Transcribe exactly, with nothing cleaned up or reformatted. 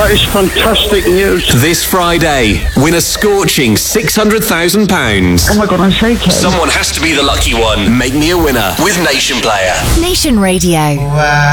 That is fantastic news. This Friday, win a scorching six hundred thousand pounds. Oh my God, I'm shaking. Someone has to be the lucky one. Make me a winner with Nation Player. Nation Radio. Wow.